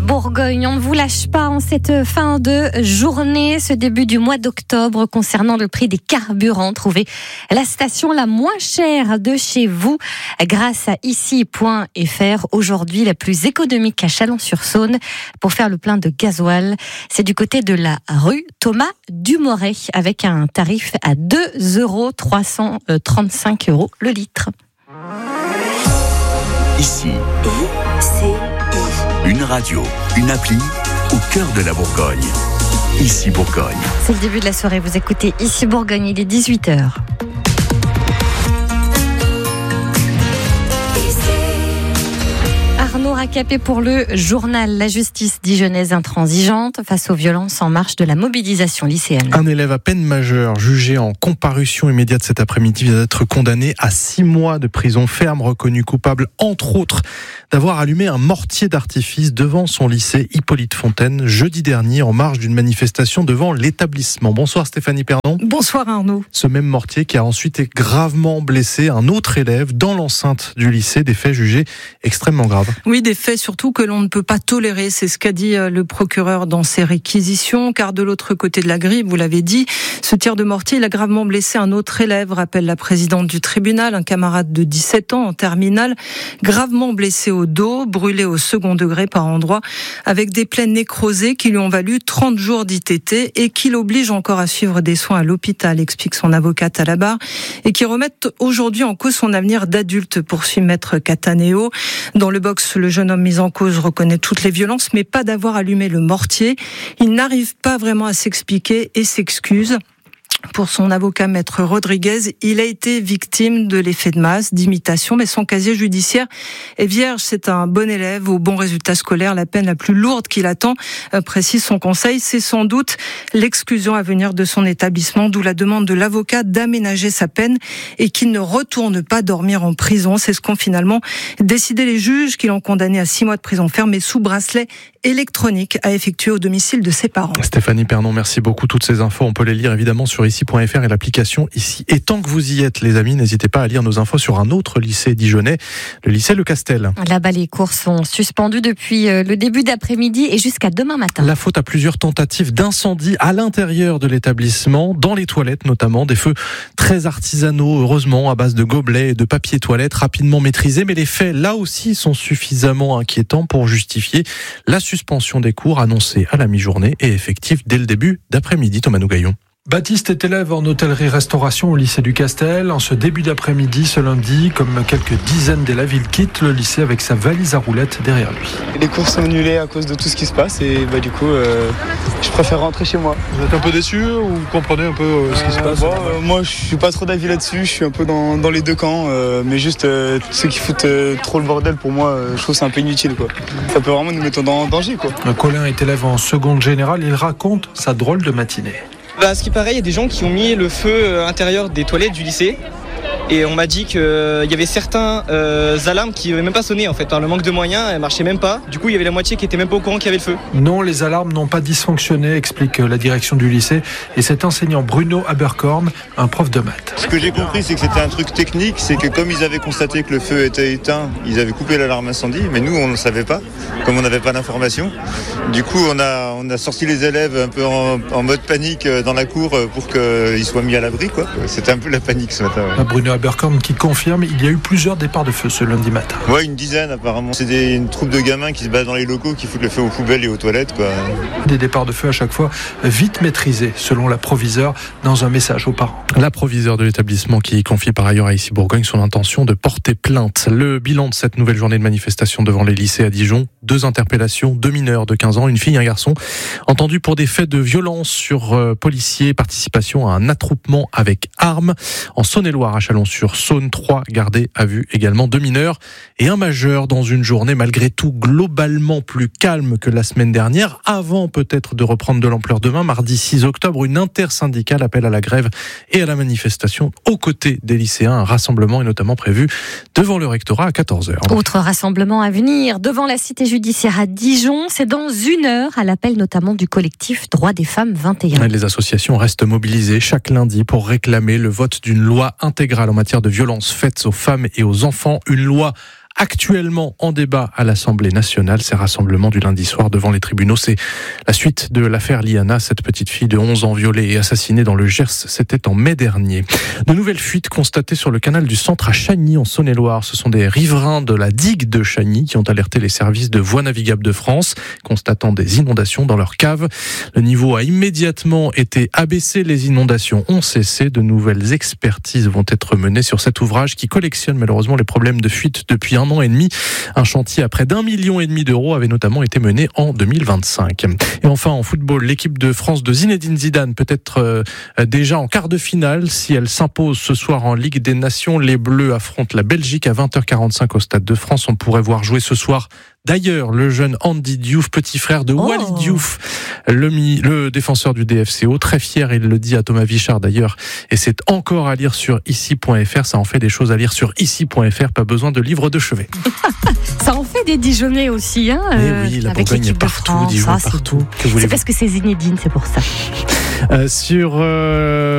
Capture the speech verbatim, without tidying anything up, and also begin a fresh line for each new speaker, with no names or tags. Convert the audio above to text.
Bourgogne, on ne vous lâche pas en cette fin de journée, ce début du mois d'octobre concernant le prix des carburants. Trouvez la station la moins chère de chez vous grâce à ici point f r. Aujourd'hui, la plus économique à Chalon-sur-Saône pour faire le plein de gasoil. C'est du côté de la rue Thomas Dumoret avec un tarif à deux euros trois cent trente-cinq euros le litre.
Ici, une radio, une appli au cœur de la Bourgogne. Ici Bourgogne.
C'est le début de la soirée, vous écoutez Ici Bourgogne, il est dix-huit heures. Arnaud Racapé pour le journal. La justice dijonnaise intransigeante face aux violences en marche de la mobilisation lycéenne.
Un élève à peine majeur, jugé en comparution immédiate cet après-midi, vient d'être condamné à six mois de prison ferme, reconnu coupable, entre autres, d'avoir allumé un mortier d'artifice devant son lycée Hippolyte Fontaine, jeudi dernier, en marge d'une manifestation devant l'établissement. Bonsoir Stéphanie Pernon.
Bonsoir Arnaud.
Ce même mortier qui a ensuite gravement blessé un autre élève dans l'enceinte du lycée, des faits jugés extrêmement graves.
Oui, des faits surtout que l'on ne peut pas tolérer, c'est ce qu'a dit le procureur dans ses réquisitions, car de l'autre côté de la grille, vous l'avez dit, ce tir de mortier, il a gravement blessé un autre élève, rappelle la présidente du tribunal, un camarade de dix-sept ans en terminale, gravement blessé au dos, brûlé au second degré par endroits, avec des plaies nécrosées qui lui ont valu trente jours d'I T T et qui l'obligent encore à suivre des soins à l'hôpital, explique son avocate à la barre, et qui remettent aujourd'hui en cause son avenir d'adulte, poursuit maître Cataneo. Dans le box, le jeune homme mis en cause reconnaît toutes les violences, mais pas d'avoir allumé le mortier. Il n'arrive pas vraiment à s'expliquer et s'excuse. Pour son avocat maître Rodriguez, il a été victime de l'effet de masse, d'imitation, mais son casier judiciaire est vierge. C'est un bon élève aux bons résultats scolaires. La peine la plus lourde qu'il attend, précise son conseil, c'est sans doute l'exclusion à venir de son établissement, d'où la demande de l'avocat d'aménager sa peine et qu'il ne retourne pas dormir en prison. C'est ce qu'ont finalement décidé les juges, qui l'ont condamné à six mois de prison ferme et sous bracelet électronique à effectuer au domicile de ses parents.
Stéphanie Pernon, merci beaucoup. Toutes ces infos, on peut les lire évidemment sur ici point f r et l'application Ici. Et tant que vous y êtes, les amis, n'hésitez pas à lire nos infos sur un autre lycée dijonnais, le lycée Le Castel.
Là-bas, les cours sont suspendus depuis le début d'après-midi et jusqu'à demain matin.
La faute à plusieurs tentatives d'incendie à l'intérieur de l'établissement, dans les toilettes notamment, des feux très artisanaux, heureusement, à base de gobelets et de papier toilette, rapidement maîtrisés, mais les faits, là aussi, sont suffisamment inquiétants pour justifier la suspension des cours annoncée à la mi-journée et effective dès le début d'après-midi. Thomas Nougaillon.
Baptiste est élève en hôtellerie-restauration au lycée du Castel. En ce début d'après-midi, ce lundi, comme quelques dizaines d'élèves, il quitte le lycée avec sa valise à roulettes derrière lui.
Les cours sont annulés à cause de tout ce qui se passe et bah, du coup, euh, je préfère rentrer chez moi.
Vous êtes un peu déçu ou vous comprenez un peu euh, ce qui se passe
euh, bon, euh, Moi, je suis pas trop d'avis là-dessus. Je suis un peu dans, dans les deux camps, euh, mais juste euh, ceux qui foutent euh, trop le bordel, pour moi, euh, je trouve que c'est un peu inutile, quoi. Ça peut vraiment nous mettre en danger, quoi.
Colin est élève en seconde générale. Il raconte sa drôle de matinée.
Bah, ce qui paraît, il y a des gens qui ont mis le feu à l'intérieur des toilettes du lycée. Et on m'a dit qu'il y avait certains euh, alarmes qui n'avaient même pas sonné en fait. Par le manque de moyens, elles ne marchaient même pas. Du coup, il y avait la moitié qui n'était même pas au courant qu'il y avait le feu.
Non, les alarmes n'ont pas dysfonctionné, explique la direction du lycée. Et cet enseignant Bruno Aberkorn, un prof de maths.
Ce que j'ai compris, c'est que c'était un truc technique. C'est que comme ils avaient constaté que le feu était éteint, ils avaient coupé l'alarme incendie. Mais nous, on ne savait pas, comme on n'avait pas d'information. Du coup, on a, on a sorti les élèves un peu en, en mode panique dans la cour pour qu'ils soient mis à l'abri, quoi. C'était un peu la panique ce matin. Ouais.
Bruno Aberkorn qui confirme il y a eu plusieurs départs de feu ce lundi matin.
Ouais, une dizaine apparemment. C'est des, une troupe de gamins qui se battent dans les locaux, qui foutent le feu aux poubelles et aux toilettes, quoi.
Des départs de feu à chaque fois vite maîtrisés, selon la proviseure dans un message aux parents.
La proviseure de l'établissement qui confie par ailleurs à Ici Bourgogne son intention de porter plainte. Le bilan de cette nouvelle journée de manifestation devant les lycées à Dijon, deux interpellations, deux mineurs de quinze ans, une fille et un garçon, entendus pour des faits de violence sur euh, policiers, participation à un attroupement avec armes. En Saône-et-Loire, à Chalon-sur-Saône, trois gardés à vue, également deux mineurs et un majeur dans une journée malgré tout globalement plus calme que la semaine dernière, avant peut-être de reprendre de l'ampleur demain, mardi six octobre, une intersyndicale appelle à la grève et à la manifestation aux côtés des lycéens. Un rassemblement est notamment prévu devant le rectorat à quatorze heures.
Autre rassemblement à venir devant la cité judiciaire à Dijon, c'est dans une heure, à l'appel notamment du collectif Droits des femmes vingt et un.
Les associations restent mobilisées chaque lundi pour réclamer le vote d'une loi intégrale en matière de violences faites aux femmes et aux enfants, une loi actuellement en débat à l'Assemblée nationale. Ces rassemblements du lundi soir devant les tribunaux, c'est la suite de l'affaire Liana, cette petite fille de onze ans violée et assassinée dans le Gers. C'était en mai dernier. De nouvelles fuites constatées sur le canal du Centre à Chagny, en Saône-et-Loire. Ce sont des riverains de la digue de Chagny qui ont alerté les services de Voies navigables de France, constatant des inondations dans leur cave. Le niveau a immédiatement été abaissé. Les inondations ont cessé. De nouvelles expertises vont être menées sur cet ouvrage qui collectionne malheureusement les problèmes de fuite depuis un an et demi. Un chantier à près d'un million et demi d'euros avait notamment été mené en deux mille vingt-cinq. Et enfin, en football, l'équipe de France de Zinedine Zidane peut être euh, déjà en quart de finale si elle s'impose ce soir en Ligue des Nations. Les Bleus affrontent la Belgique à vingt heures quarante-cinq au Stade de France. On pourrait voir jouer ce soir d'ailleurs le jeune Andy Diouf, petit frère de oh. Wally Diouf, le, mi, le défenseur du D F C O. Très fier, il le dit à Thomas Vichard d'ailleurs. Et c'est encore à lire sur ici point f r. Ça en fait des choses à lire sur ici point f r. Pas besoin de livre de chevet.
Ça en fait des Dijonnais aussi, hein.
Euh, oui, la
avec
Bourgogne est partout,
France,
Dijon
ah,
partout.
C'est parce que c'est Zinedine, c'est pour ça.
Euh, sur... Euh